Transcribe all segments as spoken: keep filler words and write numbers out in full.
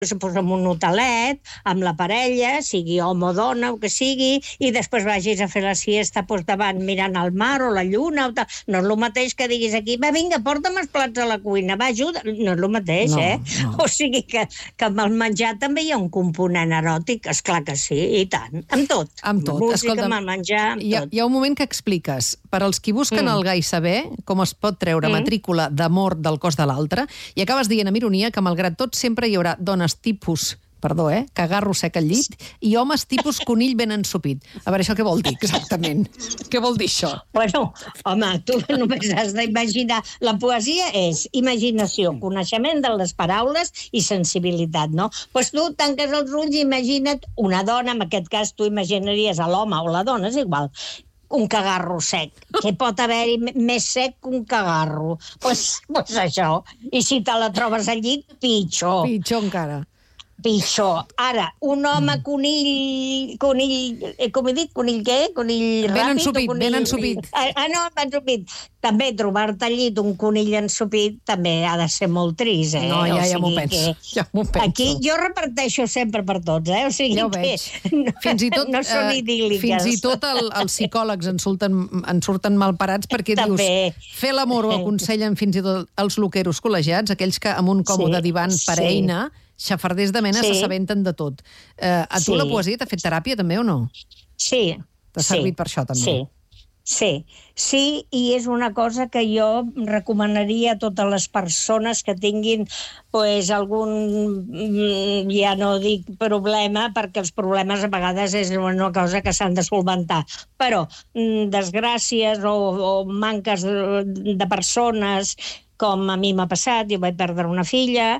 pues, amb un hotelet, amb la parella, sigui home o dona, o que sigui, i després vagis a fer la siesta pues, davant mirant el mar o la lluna. O tal. No és el mateix que diguis aquí, va, vinga, porta'm els plats a la cuina, va, ajuda. No és el mateix, no, eh? No. O sigui que, que amb el menjar també hi ha un component eròtic, esclar que sí, i tant, amb tot. Amb tot. Música, Escolta, amb el menjar, amb hi ha, tot. hi ha un moment que expliques, per als qui busquen mm. el gai saber com es pot treure mm. matrícula d'amor del cos de l'altre, i acabes dient amb ironia que, malgrat tot, sempre hi haurà dones tipus, perdó, eh, cagarro sec al llit, i homes tipus conill ben ensopit. A veure, això què vol dir exactament? Què vol dir això? Bueno, home, tu només has d'imaginar. La poesia és imaginació, coneixement de les paraules i sensibilitat, no? Doncs pues tu tanques els ulls i imagina't una dona, en aquest cas tu imaginaries a l'home o la dona, és igual, un cagarro sec. Què pot haver-hi més sec que un cagarro? Doncs pues, pues això. I si te la trobes al llit, pitjor. Pitjor encara. Pitjor. Ara, un home conill... conill... Eh, com he dit? Conill què? Conill ben ràpid ensopit, o conill... ben ensopit. Ah, ah, no, ben ensopit. També trobar-te al llit un conill ensopit també ha de ser molt trist, eh? No, ja, o ja m'ho sigui penso. Que... Ja m'ho penso. Aquí jo reparteixo sempre per tots, eh? O sigui ja ho que veig. no, Fins i tot, no són eh, idíl·liques. fins i tot el, els psicòlegs en surten, en surten malparats perquè també. dius, fer l'amor ho aconsellen fins i tot els loqueros col·legiats, aquells que amb un còmode Sí, divan per sí. eina, xafarders de mena, Sí. s'assabenten de tot. Eh, a tu Sí. la poesia t'ha fet teràpia també o no? Sí. T'ha sí, servit per això també? Sí. Sí, sí, i és una cosa que jo recomanaria a totes les persones que tinguin pues, algun, ja no dic problema, perquè els problemes a vegades és una cosa que s'han de solventar, però desgràcies o, o manques de, de persones, com a mi m'ha passat, jo vaig perdre una filla,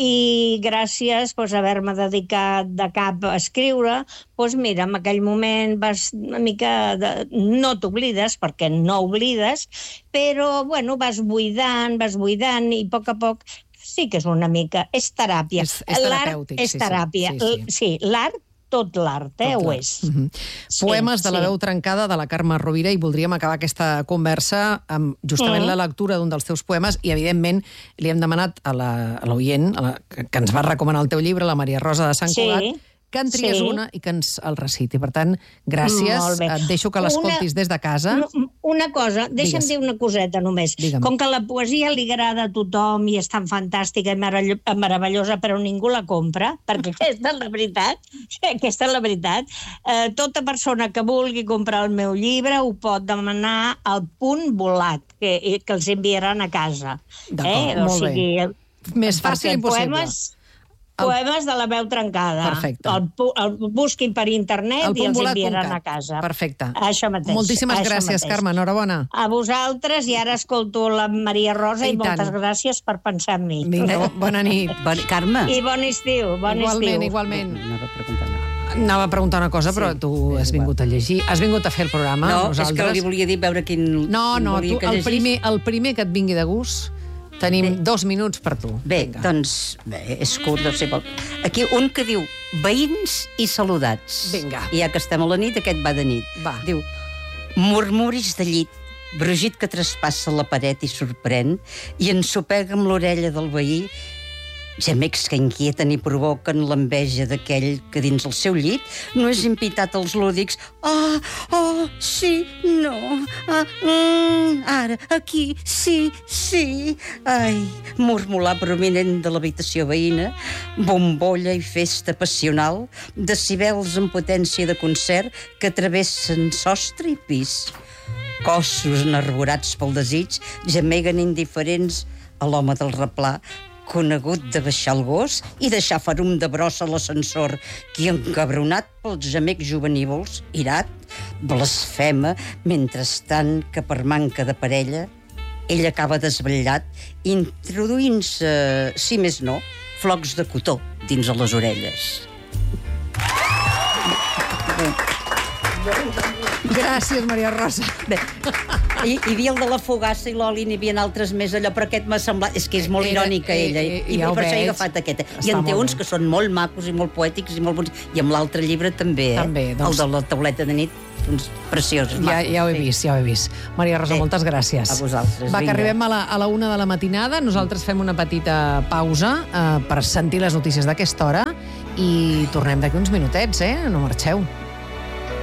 i gràcies pues, a haver-me dedicat de cap a escriure, doncs mira, en aquell moment vas una mica... De... no t'oblides, perquè no oblides, però bueno, vas buidant, vas buidant, i a poc a poc sí que és una mica... És teràpia. És, és terapèutic, és sí, teràpia. Sí, sí. sí l'art tot l'art, eh, tot ho l'art. és. Mm-hmm. Sí, Poemes de la sí. veu trencada de la Carme Rovira, i voldríem acabar aquesta conversa amb justament Mm. la lectura d'un dels teus poemes, i evidentment li hem demanat a l'oient que, que ens va recomanar el teu llibre, la Maria Rosa de Sant Sí. Cugat, que en tries Sí. una i que ens el reciti. Per tant, gràcies. Molt bé. Et deixo que l'escoltis Una- des de casa. Una cosa, deixa'm Digues. dir una coseta només. Digue'm. Com que la poesia li agrada a tothom i és tan fantàstica i meravell- meravellosa, però ningú la compra, perquè aquesta és la veritat, aquesta és la veritat, eh, tota persona que vulgui comprar el meu llibre ho pot demanar al Punt Volat, que, que els enviaran a casa. D'acord, O molt bé. sigui, Més fàcil perquè impossible. Poemes, poemes de la veu trencada. Perfecte. El, pu- el busquin per internet El i els puntvolat punt enviaran cat. a casa. Perfecte. Això mateix. Moltíssimes això gràcies, mateix. Carme. Enhorabona. A vosaltres, i ara escolto la Maria Rosa, I i, moltes tant. gràcies per pensar en mi. Vinga, bona nit. Bon, Carme. I bon estiu, bon Igualment, estiu. igualment. Anava a preguntar una cosa. Anava a preguntar una cosa, però Sí, tu és has igual. vingut a llegir. Has vingut a fer el programa No, amb és que nosaltres. li volia dir veure quin... No, no, volia tu, que el, llegís. primer, el primer que et vingui de gust, tenim Bé. dos minuts per tu. Bé, Vinga. doncs, bé, és curt, no sé. Aquí un que diu veïns i saludats. Vinga. I ja que estem a la nit, aquest va de nit. Va. Diu, murmuris de llit, brugit que traspassa la paret i sorprèn, i ensopega amb l'orella del veí, gemecs que inquieten i provoquen l'enveja d'aquell que dins el seu llit no és impitat als lúdics. Ah, oh, sí, no, ah, mm, ara, aquí, sí, sí. Ai, murmular prominent de l'habitació veïna, bombolla i festa passional, decibels en potència de concert que travessen sostre i pis. Cossos enarborats pel desig gemeguen indiferents a l'home del replà, conegut de baixar el gos i deixar ferum de brossa a l'ascensor, qui, encabronat pels gemecs juvenívols, irat, blasfema, mentrestant que per manca de parella ell acaba desvetllat, introduint-se, si més no, flocs de cotó dins de les orelles. Gràcies, Maria Rosa. Bé, hi, hi havia el de la fogassa i l'oli, n'hi havia altres més allò, però aquest m'ha semblat... És que és molt Era- irònica, ella, eh, i, eh, ja ho per això he veig. agafat aquest. I Està en té molt uns bé. que són molt macos i molt poètics i molt bons. I amb l'altre llibre també, eh? També, doncs. El de la tauleta de nit, uns preciosos. Ja, macos, ja ho he sí. vist, ja ho he vist. Maria Rosa, Bé, moltes gràcies. a vosaltres, Va, que vinga. arribem a la, a la una de la matinada. Nosaltres fem una petita pausa eh, per sentir les notícies d'aquesta hora i tornem d'aquí uns minutets, eh? No marxeu.